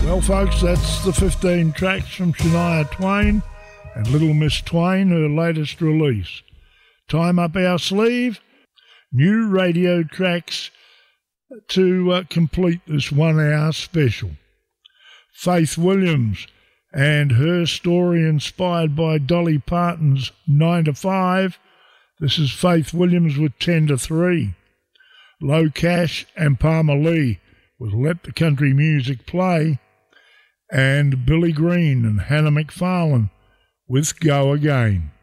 Well, folks, that's the 15 tracks from Shania Twain and Little Miss Twain, her latest release. Time up our sleeve, new radio tracks to complete this 1 hour special. Faith Williams and her story inspired by Dolly Parton's 9 to 5. This is Faith Williams with 10 to 3. Low Cash and Palmer Lee with Let the Country Music Play. And Billy Green and Hannah McFarlane with Go Again.